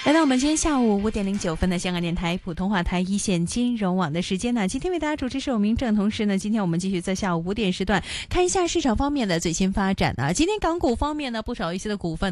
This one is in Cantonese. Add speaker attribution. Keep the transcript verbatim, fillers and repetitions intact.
Speaker 1: 来到我们今天下午五点零九分的香港电台普通话台一线金融网的时间呢，今天为大家主持是我明正，同时呢，今天我们继续在下午五点时段看一下市场方面的最新发展啊。今天港股方面呢，不少一些的股份